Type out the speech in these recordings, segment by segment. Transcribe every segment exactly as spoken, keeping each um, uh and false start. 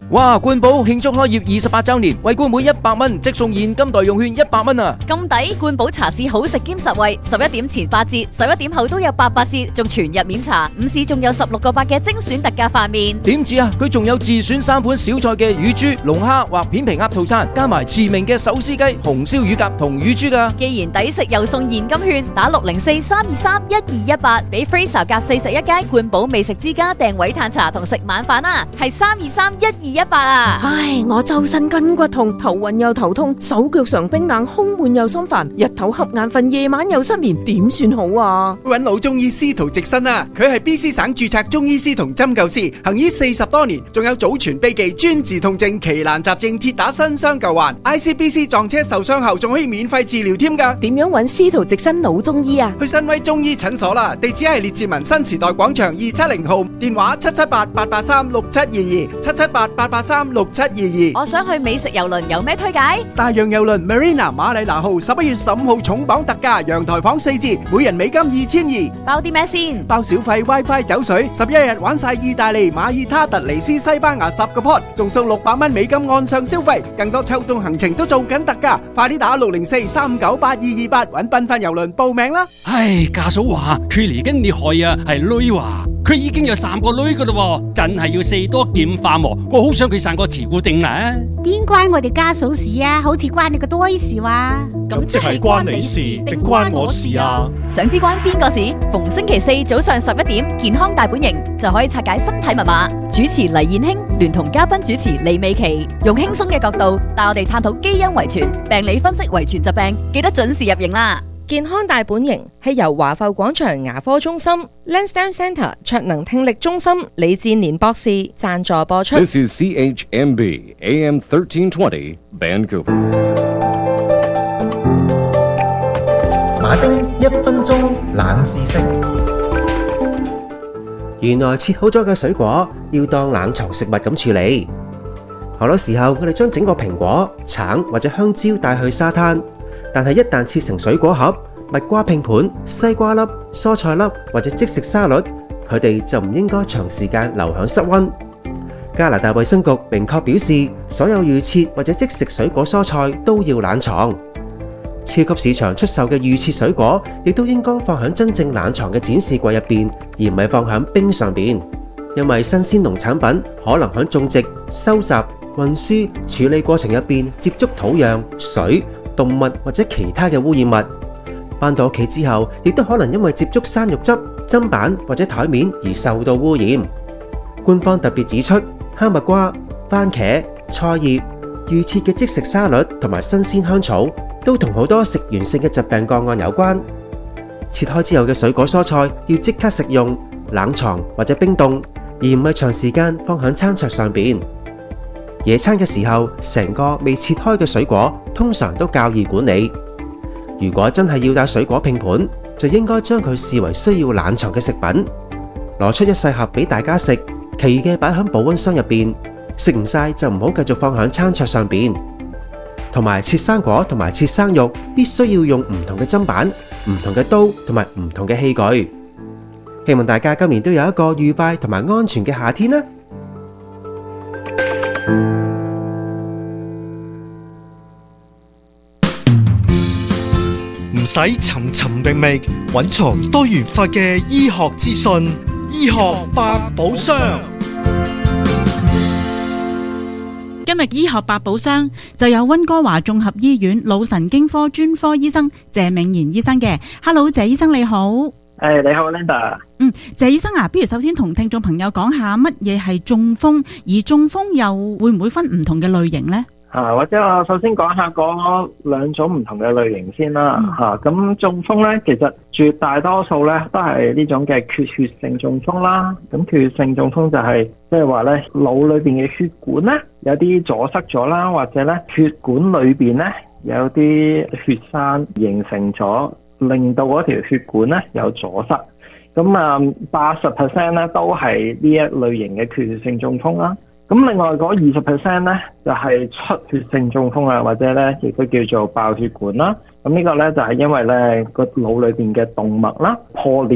哇！冠寶慶祝開業二十八週年，為冠每一百蚊即送現金代用券一百蚊啊！ 咁抵！冠寶茶市好食兼實惠，十一點前八折，十一點後都有八八折，仲全日免茶。午市仲有十六個八嘅精選特價飯麵。 點止啊！佢仲有自選三款小菜嘅乳豬、龍蝦或片皮鴨套餐，加埋馳名嘅手撕雞、紅燒乳鴿同乳豬噶。 既然抵食又送現金券，打六零四三二三一二一八，俾 Fraser 夾四十一街冠寶美食之家訂位嘆茶同食晚飯啊！係三二三一二一八啊！ 唉，我周身筋骨痛，頭暈又頭痛，手腳常冰冷，胸悶又心煩，日頭瞌眼瞓，夜晚又失眠，點算好啊？ 揾老中醫司徒直新啊！佢係 B C 省註冊中醫師同針灸師，行醫四十多年，仲有祖傳秘技專治痛症、奇難雜症，鐵打新傷舊患。I C B C 撞車受傷後仲可以免費治療添噶。 點樣揾司徒直新老中醫啊？ 去新威中醫診所啦，地址係列治文新時代廣場二七零號，電話七七八八八三六七二二，七七八八八三六七二二。 我想去美食郵輪，有咩推介？ 大洋郵輪 Marina 馬里拿號十一月十五號重磅特價，陽台房四折，每人美金二千二。 包啲咩先？ 包小費 WiFi 酒水，十一日玩晒意大利、馬爾他、突尼斯、西班牙十個 port， 仲送六百蚊美金按上消費，更多秋冬行程都做緊特價，快啲打六零四三九八二二八揾繽紛郵輪報名啦！ 唉，家嫂話佢嚟緊你害啊，係女話佢已經有三個女噶啦，真係要四多劍化喎，我好想佢生個慈固定啦。 邊關我哋家嫂事啊？好似關你個多事話。 咁即係關你事定關我事啊？ 想知關邊個事？逢星期四早上十一點，健康大本營就可以拆解身體密碼。主持黎燕卿聯同嘉賓主持李美琪，用輕鬆嘅角度帶我哋探討基因遺傳、病理分析遺傳疾病，記得準時入營啦！ 健康大本營係由華埠廣場牙科中心、Lansdowne Centre 卓能聽力中心李志年博士贊助播出。 This is C H M B A M thirteen twenty Vancouver。 馬丁一分鐘冷知識。原來切好咗嘅水果要當冷藏食物咁處理。好多時候我哋將整個蘋果、橙或者香蕉帶去沙灘，但係一旦切成水果盒、蜜瓜拼盤、西瓜粒、蔬菜粒或者即食沙律，佢哋就唔應該長時間留響室溫。加拿大衛生局明確表示，所有預切或者即食水果蔬菜都要冷藏。超級市場出售嘅預切水果亦都應該放響真正冷藏嘅展示櫃入邊，而唔係放響冰上邊，因為新鮮農產品可能響種植、收集、運輸、處理過程入邊接觸土壤、水、動物或者其他嘅污染物，返到屋企之後，亦都可能因為接觸生肉汁、砧板或者台面而受到污染。官方特別指出，哈密瓜、番茄、菜葉、預切嘅即食沙律同埋新鮮香草，都同好多食源性嘅疾病個案有關。切開之後嘅水果蔬菜要即刻食用、冷藏或者冰凍，而唔係長時間放響餐桌上邊。野餐嘅時候，成個未切開嘅水果通常都較易管理。如果真係要帶水果拼盤，就應該將佢視為需要冷藏嘅食品，攞出一細盒俾大家食，其餘嘅擺響保溫箱入邊，食唔晒就唔好繼續放響餐桌上邊。同埋切生果同埋切生肉必須要用唔同嘅砧板、唔同嘅刀同埋唔同嘅器具。希望大家今年都有一個愉快同埋安全嘅夏天啦！ 唔使尋尋覓覓，揾從多元化嘅醫學資訊，醫學百寶箱。 今日醫學百寶箱就有溫哥華綜合醫院腦神經科專科醫生謝銘賢醫生嘅。Hello， 謝醫生你好。 誒，你好 Linda。 嗯，謝醫生啊，不如首先同聽眾朋友講下乜嘢係中風，而中風又會唔會分唔同嘅類型呢？ 啊，或者我首先講下嗰兩種唔同嘅類型先啦。吓、嗯，咁、啊、中風咧，其實絕大多數咧都係呢種嘅缺血性中風啦。咁缺血性中風就係即係話咧腦裏邊嘅血管咧有啲阻塞咗啦，或者咧血管裏邊咧有啲血栓形成咗，令到嗰條血管咧有阻塞。咁啊，八十 percent 咧都係呢一類型嘅缺血性中風啦。咁另外嗰二十 percent 咧就係出血性中風啊，或者咧亦都叫做爆血管啦。咁呢個咧就係因為咧個腦裏邊嘅動脈啦破裂，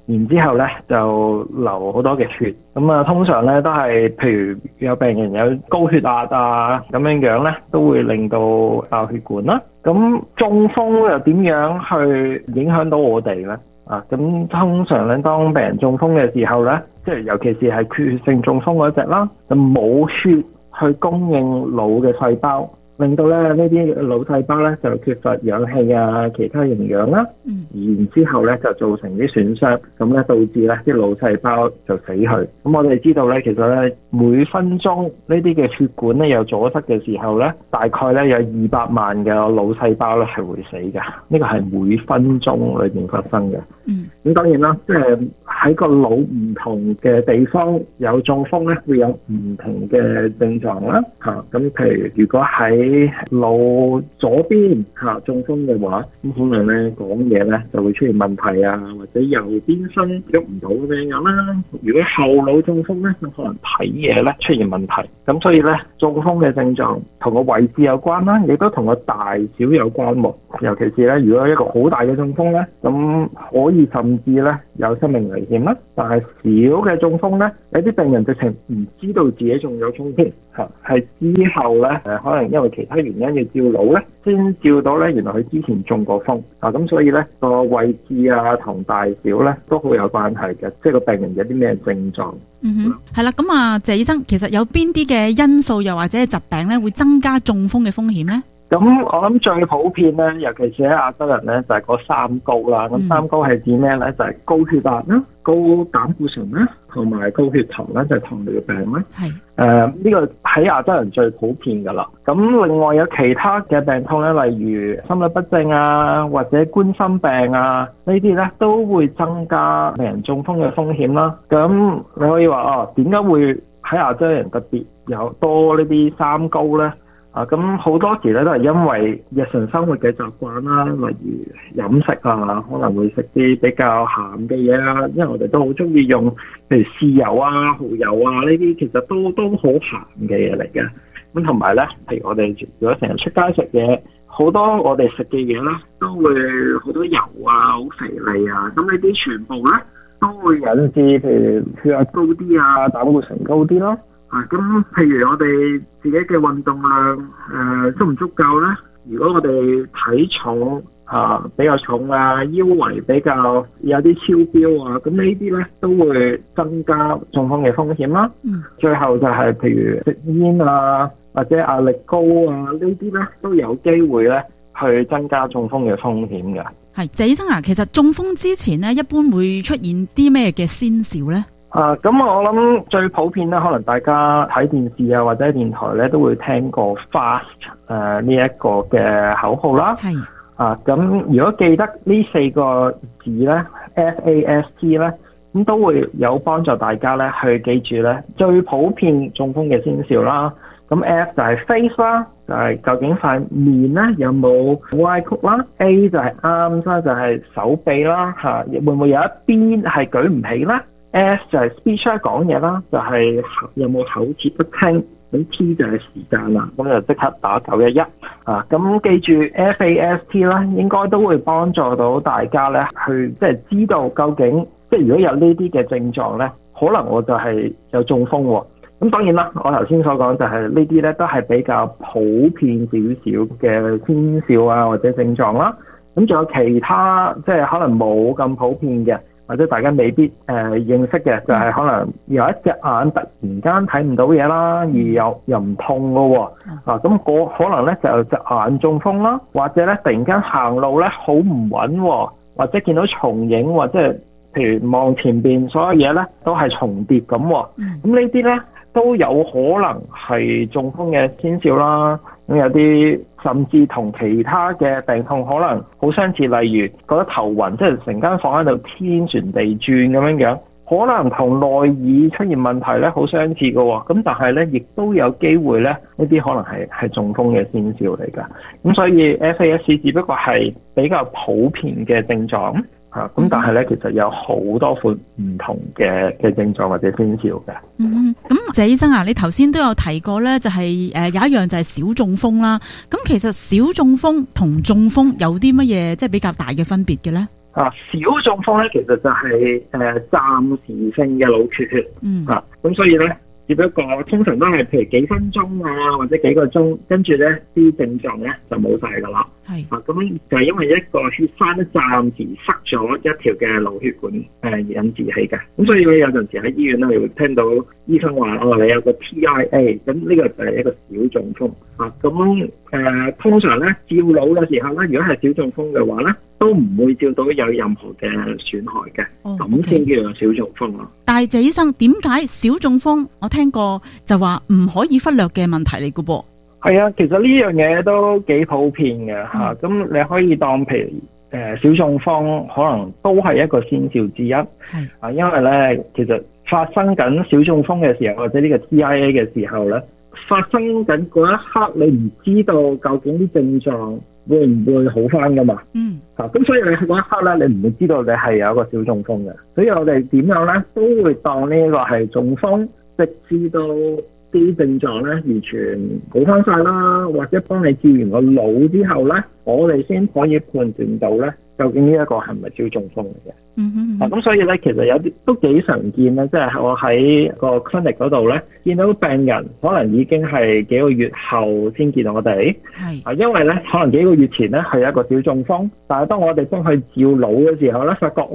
然之後咧就流好多嘅血。咁啊，通常咧都係譬如有病人有高血壓啊咁樣樣咧，都會令到爆血管啦。咁中風又點樣去影響到我哋咧？啊，咁通常咧，當病人中風嘅時候咧，即係尤其是係缺血性中風嗰隻啦，就冇血去供應腦嘅細胞，令到咧呢啲腦細胞咧就缺乏氧氣啊，其他營養啦，嗯、然之後咧就造成啲損傷，咁咧導致咧啲腦細胞就死去。咁我哋知道咧，其實咧每分鐘呢啲嘅血管咧有阻塞嘅時候咧，大概咧有二百萬嘅腦細胞咧係會死嘅。呢個係每分鐘裏邊發生嘅。嗯，咁當然啦，即係喺個腦唔同嘅地方有中風咧，會有唔同嘅症狀啦。嚇、啊，咁譬如如果喺腦左邊嚇中風嘅話，咁可能咧講嘢咧就會出現問題啊，或者右邊身喐唔到咁樣啦。如果後腦中風咧，咁可能睇嘢咧出現問題。咁所以咧，中風嘅症狀同個位置有關啦，亦都同個大小有關喎。尤其是咧，如果一個好大嘅中風咧，咁可以甚至咧有生命危險啦。但係小嘅中風咧，有啲病人直情唔知道自己仲有中風嚇，係之後咧誒可能因為其他原因要照腦咧，先照到咧原來佢之前中過風啊。咁所以咧個位置啊同大小咧都好有關係嘅，即係個病人有啲咩症狀。 嗯哼，係啦，咁啊，謝醫生，其實有邊啲嘅因素又或者係疾病咧會增加中風嘅風險咧？ 咁我諗最普遍咧，尤其是喺亞洲人咧，就係嗰三高啦。咁三高係指咩咧？就係高血壓啦、高膽固醇啦，同埋高血糖咧，就係糖尿病咧。係誒呢個喺亞洲人最普遍噶啦。咁另外有其他嘅病痛咧，例如心律不正啊，或者冠心病啊，呢啲咧都會增加病人中風嘅風險啦。咁你可以話哦，點解會喺亞洲人特別有多呢啲三高咧？啊，咁好多時咧都係因為日常生活嘅習慣啦，例如飲食啊，可能會食啲比較鹹嘅嘢啦，因為我哋都好中意用，譬如豉油啊、蠔油啊呢啲，其實都都好鹹嘅嘢嚟嘅。咁同埋咧，譬如我哋如果成日出街食嘢，好多我哋食嘅嘢咧都會好多油啊、好肥膩啊，咁呢啲全部咧都會引致譬如血壓高啲啊、膽固醇高啲咯。啊，咁譬如我哋自己嘅運動量誒、呃、足唔足夠咧？如果我哋體重啊比較重啊，腰圍比較有啲超標啊，咁呢啲咧都會增加中風嘅風險啦。嗯，最後就係譬如食煙啊，或者壓力高啊，呢啲咧都有機會咧去增加中風嘅風險嘅。 係，謝醫生啊，其實中風之前咧，一般會出現啲咩嘅先兆咧？ 啊，咁我諗最普遍咧，可能大家睇電視啊或者電台咧都會聽過 fast 誒呢一個嘅口號啦。係啊，咁如果記得呢四個字咧 ，F A S T 咧，咁都會有幫助大家咧去記住咧最普遍中風嘅先兆啦。咁 F 就係 face 啦，就係究竟塊面咧有冇歪曲啦。A 就係 arms 啦，就係手臂啦嚇，會唔會有一邊係舉唔起咧？S 就係 speech 講嘢啦，就係、是、有冇口齒不清。咁 T 就係時間啦，咁就即刻打九一一啊！咁記住 F A S T 啦，應該都會幫助到大家咧，去即係知道究竟即係如果有呢啲嘅症狀咧，可能我就係有中風喎。咁當然啦，我頭先所講就係呢啲咧都係比較普遍少少嘅先兆啊，或者症狀啦。咁仲有其他即係可能冇咁普遍嘅。或者大家未必誒、呃、認識嘅，就係、是、可能有一隻眼突然間睇唔到嘢啦，而又又唔痛嘅喎。啊，咁嗰可能咧就隻眼中風啦，或者咧突然間行路咧好唔穩，或者見到重影，或者係譬如望前邊所有嘢咧都係重疊咁。咁、嗯、呢啲咧都有可能係中風嘅先兆啦。咁有啲甚至同其他嘅病痛可能好相似，例如覺得頭暈，即係成間房喺度天旋地轉咁樣樣，可能同內耳出現問題咧好相似嘅喎。咁但係咧，亦都有機會咧，呢啲可能係係中風嘅先兆嚟㗎。咁所以 F A S T 只不過係比較普遍嘅症狀。咁、嗯、但係咧，其實有好多款唔同嘅嘅症狀或者先兆嘅。 嗯，咁謝醫生啊，你頭先都有提過咧，就係、是、誒、呃、有一樣就係小中風啦。咁其實小中風同中風有啲乜嘢即係比較大嘅分別嘅咧？ 啊，小中風咧其實就係誒暫時性嘅腦缺血。 嗯。 啊，咁所以咧，只不過通常都係譬如幾分鐘啊，或者幾個鐘，跟住咧啲症狀咧就冇晒㗎啦。 係。 啊，咁就係因為一個血栓咧暫時塞咗一條嘅腦血管誒、呃、引致起嘅。咁所以咧有陣時喺醫院咧，你會聽到醫生話哦，你有個 T I A， 咁呢個就係一個小中風。啊，咁誒、呃、通常咧照腦嘅時候咧，如果係小中風嘅話咧，都唔會照到有任何嘅損害嘅，咁先叫做小中風咯。 但係謝醫生，點解小中風我聽過就話唔可以忽略嘅問題嚟嘅噃？ 係啊，其實呢樣嘢都幾普遍嘅嚇，咁、嗯啊、你可以當譬如誒、呃、小中風可能都係一個先兆之一，係啊，因為咧其實發生緊小中風嘅時候，或者呢個 T I A 嘅時候咧，發生緊嗰一刻你唔知道究竟啲症狀會唔會好翻噶嘛？嗯，啊，咁所以你嗰一刻咧，你唔會知道你係有一個小中風嘅，所以我哋點樣咧都會當呢個係中風，直至到啲症狀咧完全好翻晒啦，或者幫你治完個腦之後咧，我哋先可以判斷到咧究竟呢一個係咪小中風嚟嘅。嗯哼，啊，咁所以咧，其實有啲都幾常見咧，即係我喺個 clinic 嗰度咧，見到病人可能已經係幾個月後先見到我哋。係啊，因為咧可能幾個月前咧係一個小中風，但係當我哋幫佢照腦嘅時候咧，發覺